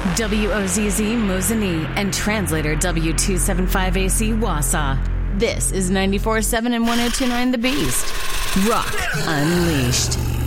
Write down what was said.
WOZZ Mosinee and translator W275AC Wausau. This is 94.7 and 102.9 The Beast. Rock Unleashed.